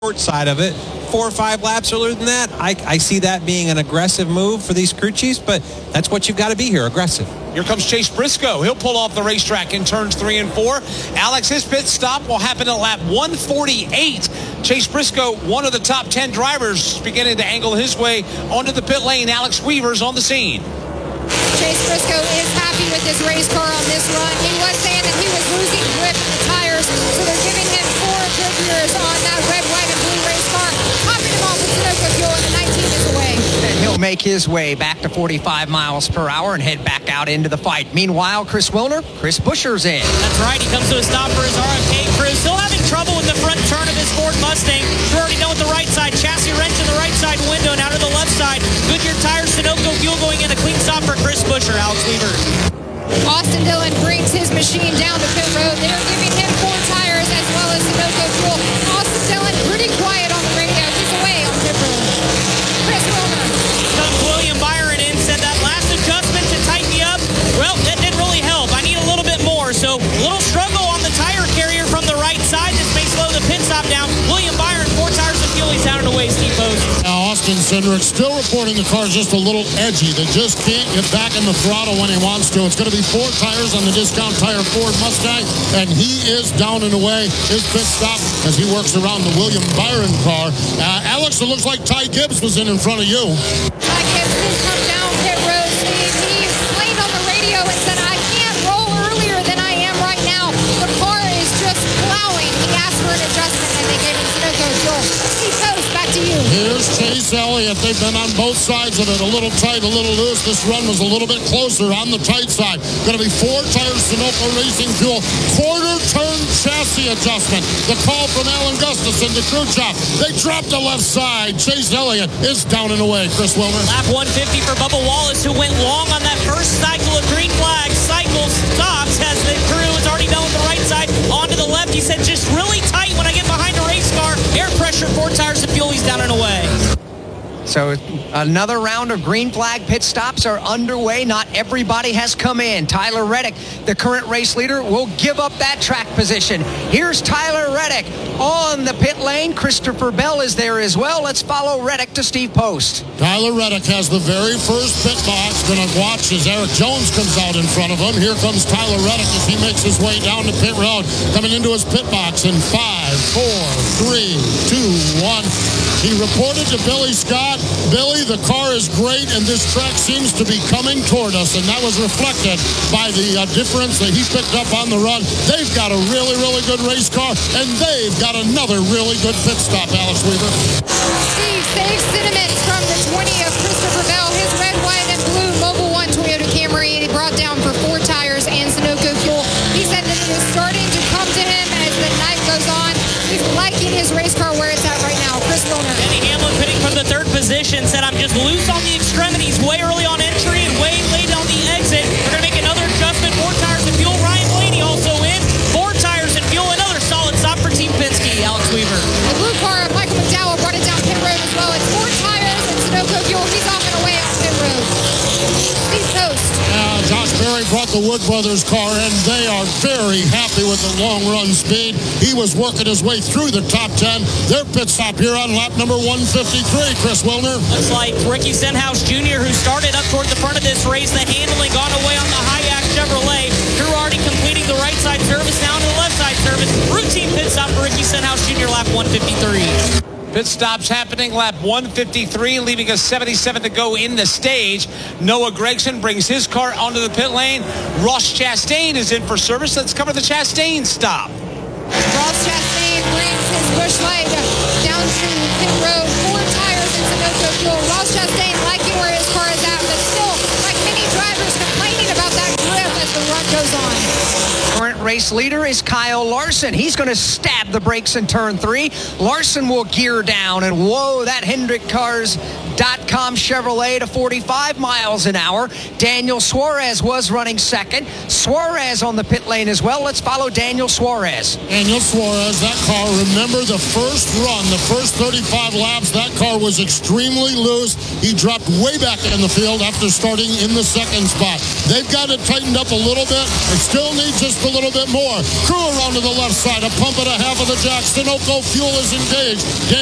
short side of it. 4 or 5 laps earlier than that, I see that being an aggressive move for these crew chiefs, but that's what you've got to be here, aggressive. Here comes Chase Briscoe. He'll pull off the racetrack in turns 3 and 4. Alex, his pit stop will happen at lap 148. Chase Briscoe, one of the top 10 drivers, beginning to angle his way onto the pit lane. Alex Weaver's on the scene. Chase Briscoe is happy with this race car on this run. He was saying that he was losing grip in the tires, so they're giving him 4 good years on that red, white, and blue race car, topping him off with Sunoco fuel, and the 19 is away. And he'll make his way back to 45 miles per hour and head back out into the fight. Meanwhile, Chris Wilner, Chris Buescher's in. That's right. He comes to a stop for his RFK crew. Still having trouble with the front turn of his Ford Mustang. You're already done with the right side. Chassis wrench in the right side window and out of the left side. Goodyear tires, Sunoco fuel going in. A clean stop for Chris Buescher. Alex Weaver. Austin Dillon brings his machine down the pit road. They're giving him 4 tires as well as Sunoco fuel. Austin Dillon pretty quiet on the radio. He's away on pit road. Chris Wilner. Comes William Byron in. Said that last adjustment to tighten me up, well, that didn't really help. I need a little bit more. So a little struggle on the tire carrier from the right side. This may slow the pit stop down. William Byron, 4 tires of fuel. He's out and away, Steve Post. Now Austin Cindric still reporting the car's just a little edgy. They just can't get back in the throttle when he wants to. It's going to be 4 tires on the discount tire Ford Mustang, and he is down and away. His pit stop as he works around the William Byron car. Alex, it looks like Ty Gibbs was in front of you. Ty Gibbs has come down pit road. He explained on the radio and said, I can't roll earlier than I am right now. The car is just plowing. He asked for an adjustment, and they gave him Sunoco fuel. Steve Post, back to you. Here's Chase Elliott. They've been on both sides of it. A little tight, a little loose. This run was a little bit closer on the tight side. Going to be 4 tires Sunoco Racing Fuel. Quarter turn chassis adjustment. The call from Alan Gustafson to crew chop. They dropped the left side. Chase Elliott is down and away. Chris Wilner. Lap 150 for Bubba Wallace, who went long on that first cycle of green flag. Cycle stops as the crew is already done with the right side. Onto the left. He said, just really tight when I get behind a race car. Air pressure, 4 tires of fuel. He's down and away. So another round of green flag pit stops are underway. Not everybody has come in. Tyler Reddick, the current race leader, will give up that track position. Here's Tyler Reddick on the pit lane. Christopher Bell is there as well. Let's follow Reddick to Steve Post. Tyler Reddick has the very first pit box. Going to watch as Eric Jones comes out in front of him. Here comes Tyler Reddick as he makes his way down the pit road, coming into his pit box in 5, 4, 3, 2, 1. He reported to Billy Scott, Billy, the car is great, and this track seems to be coming toward us, and that was reflected by the difference that he picked up on the run. They've got a really, really good race car, and they've got another really good pit stop, Alex Weaver. Steve, safe sentiments from the 20 of Christopher Bell. His red, white, and blue Mobil 1 Toyota Camry he brought down for 4 tires and Sunoco fuel. He said that it is starting to come to him as the night goes on. He's liking his race car where it's at right now. Chris Wilner. Denny Hamlin pitting from the 3rd position said, I'm just loose on the extremities, way early on entry and way late on the exit. We're going to make another adjustment, 4 tires and fuel. Ryan Blaney also in, 4 tires and fuel. Another solid stop for Team Penske. Alex Weaver. The blue car of Michael McDowell brought it down pit road as well. It's 4 tires and Sunoco fuel. He's off and away on pit road. Steve Post. Josh Berry brought the Wood Brothers car in. They are very happy with the long run speed. He was working his way through the top 10. Their pit stop here on lap number 153, Chris Wilner. Looks like Ricky Stenhouse Jr., who started up toward the front of this race, the handling gone away on the Hayek Chevrolet. Crew already completing the right side service, now to the left side service. Routine pit stop for Ricky Stenhouse Jr., lap 153. Pit stops happening, lap 153, leaving us 77 to go in the stage. Noah Gragson brings his car onto the pit lane. Ross Chastain is in for service. Let's cover the Chastain stop. Ross Chastain brings his Busch Light down to pit road. 4 tires and Sunoco fuel. Ross Chastain liking where his car is at, but still, like many drivers, complaining about that grip as the run goes on. Current race leader is Kyle Larson. He's going to stab the brakes in turn 3. Larson will gear down, and whoa, that Hendrick car's .com Chevrolet to 45 miles an hour. Daniel Suarez was running second. Suarez on the pit lane as well. Let's follow Daniel Suarez. Daniel Suarez, that car, remember the first run, the first 35 laps, that car was extremely loose. He dropped way back in the field after starting in the second spot. They've got it tightened up a little bit. They still need just a little bit more. Crew around to the left side, a pump and a half of the jack. Sunoco fuel is engaged.